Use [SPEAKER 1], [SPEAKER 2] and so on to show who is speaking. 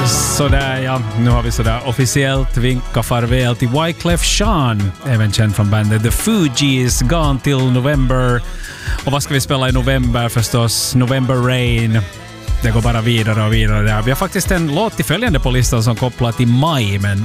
[SPEAKER 1] Sådär ja, nu har vi sådär officiellt vinka farväl till Wyclef Jean, även känd från bandet The Fugees, gone till November. Och vad ska vi spela i november förstås? November Rain. Det går bara vidare och vidare där. Vi har faktiskt en låt till följande på listan som kopplar till maj, men